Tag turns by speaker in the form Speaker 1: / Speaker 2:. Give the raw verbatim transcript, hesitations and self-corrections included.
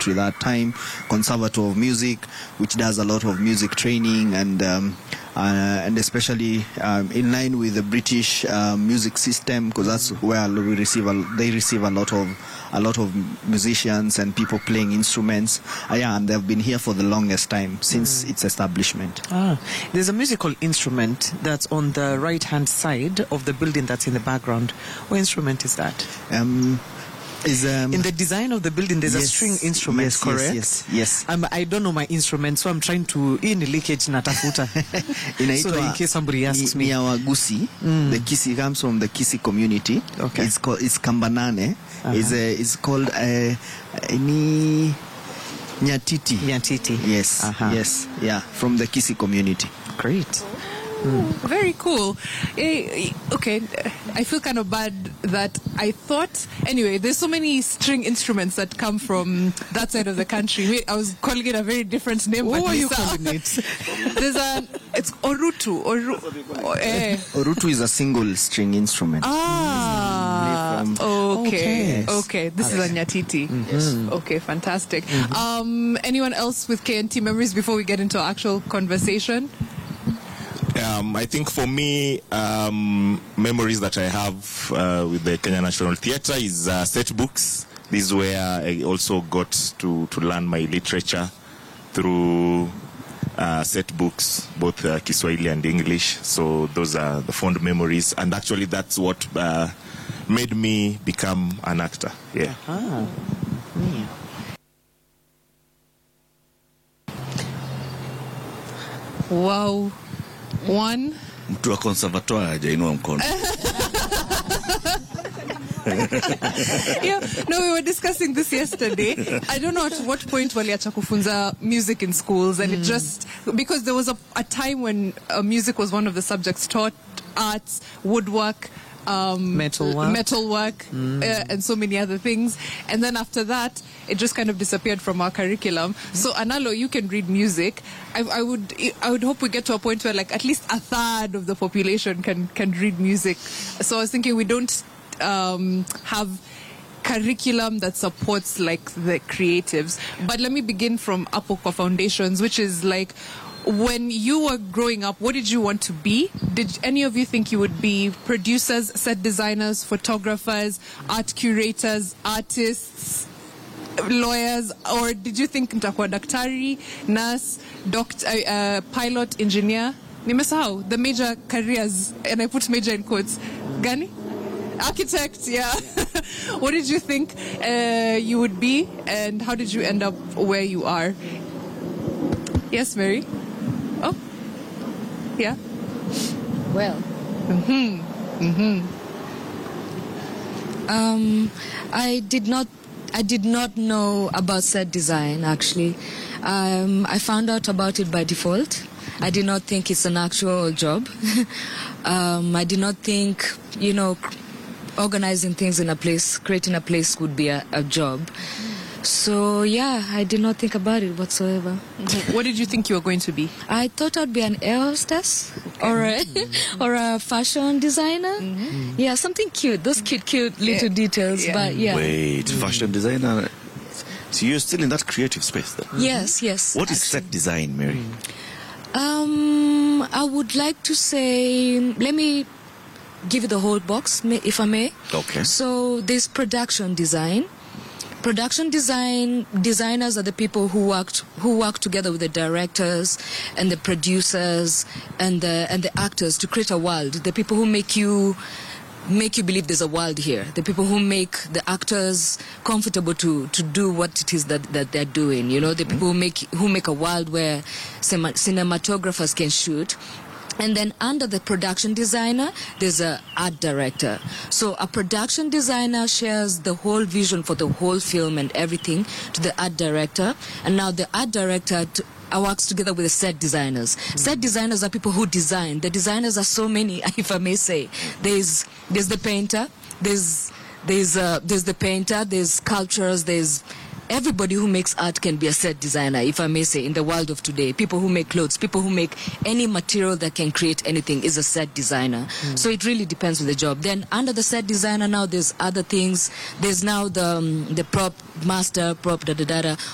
Speaker 1: country that time, Conservatoire of Music, which does a lot of music training and um, uh, and especially um, in line with the British uh, music system, because that's where we receive a, they receive a lot of a lot of musicians and people playing instruments. Uh, yeah, and they've been here for the longest time since mm. its establishment.
Speaker 2: Ah, there's a musical instrument that's on the right-hand side of the building that's in the background. What instrument is that?
Speaker 1: Um, Is, um,
Speaker 2: in the design of the building, there's
Speaker 1: yes,
Speaker 2: a string instrument,
Speaker 1: yes,
Speaker 2: correct?
Speaker 1: Yes, yes, yes.
Speaker 2: Um, I don't know my instrument, so I'm trying to in leakage natafuta. So in case somebody asks
Speaker 1: ni,
Speaker 2: me.
Speaker 1: Ni our Gusi, mm. the Kisi comes from the Kisi community.
Speaker 2: Okay.
Speaker 1: It's called it's Kambanane.
Speaker 2: Uh-huh.
Speaker 1: It's a, it's called uh, ni Nyatiti.
Speaker 2: Nyatiti.
Speaker 1: Yes,
Speaker 2: uh-huh.
Speaker 1: yes, yeah, from the Kisi community.
Speaker 2: Great.
Speaker 3: Mm. Very cool. Eh, okay, I feel kind of bad that I thought. Anyway, there's so many string instruments that come from that side of the country. Wait, I was calling it a very different name.
Speaker 2: What
Speaker 3: but
Speaker 2: are you
Speaker 3: Lisa,
Speaker 2: calling it?
Speaker 3: There's a. It's Orutu. Oru, oh, eh.
Speaker 1: Orutu is a single string instrument.
Speaker 3: Ah.
Speaker 1: Mm.
Speaker 3: Okay.
Speaker 1: Okay.
Speaker 3: Okay. This is a Nyatiti.
Speaker 2: Mm-hmm.
Speaker 3: Yes. Okay. Fantastic. Mm-hmm. Um. Anyone else with K N T memories before we get into our actual conversation?
Speaker 4: Um, I think for me, um, memories that I have uh, with the Kenya National Theatre is uh, set books. This is where I also got to, to learn my literature through uh, set books, both uh, Kiswahili and English. So those are the fond memories. And actually that's what uh, made me become an actor. Yeah.
Speaker 2: Uh-huh. Yeah.
Speaker 3: Wow. One.
Speaker 5: Mtu wa conservatoire hajainua mkono.
Speaker 3: Yeah, no, we were discussing this yesterday. I don't know at what point waliacha kufunza music in schools, and mm. it just because there was a, a time when uh, music was one of the subjects taught, arts, woodwork, um,
Speaker 2: metalwork,
Speaker 3: metalwork, mm. uh, and so many other things. And then after that, it just kind of disappeared from our curriculum. Mm. So Analo, you can read music. I, I would, I would hope we get to a point where like at least a third of the population can can read music. So I was thinking we don't um, have curriculum that supports like the creatives. But let me begin from Apokwa Foundations, which is like, when you were growing up, what did you want to be? Did any of you think you would be producers, set designers, photographers, art curators, artists, lawyers, or did you think mtakuwa daktari, nurse, doctor, uh, uh, pilot, engineer? Nimesahau the major careers, and I put major in quotes. Gani? Architect, yeah. What did you think uh, you would be, and how did you end up where you are? Yes, Mary? Oh, yeah.
Speaker 6: Well.
Speaker 3: Mm-hmm. Mm-hmm.
Speaker 6: Um, I did not. I did not know about set design. Actually, um, I found out about it by default. I did not think it's an actual job. um, I did not think, you know, organizing things in a place, creating a place would be a, a job. So, yeah, I did not think about it whatsoever.
Speaker 3: Mm-hmm. What did you think you were going to be?
Speaker 6: I thought I'd be an air hostess, okay, or a, mm-hmm, or a fashion designer. Mm-hmm. Yeah, something cute. Those cute, cute little yeah. details. Yeah. But yeah.
Speaker 5: Wait, mm-hmm. fashion designer. So you're still in that creative space then?
Speaker 6: Yes, yes.
Speaker 5: What is actually set design, Mary?
Speaker 6: Um, I would like to say, let me give you the whole box, if I may.
Speaker 5: Okay.
Speaker 6: So there's production design. Production design designers are the people who worked who work together with the directors and the producers and the and the actors to create a world. The people who make you make you believe there's a world here. The people who make the actors comfortable to to do what it is that, that they're doing. You know, the people who make who make a world where cinematographers can shoot. And then under the production designer, there's a art director. So a production designer shares the whole vision for the whole film and everything to the art director. And now the art director t- works together with the set designers. Mm-hmm. Set designers are people who design. The designers are so many, if I may say. There's there's the painter, there's there's uh, there's the painter, there's sculptors, there's everybody who makes art can be a set designer, if I may say, in the world of today. People who make clothes, people who make any material that can create anything is a set designer. Mm. So it really depends on the job. Then under the set designer now, there's other things. There's now the um, the prop master, prop da da da da.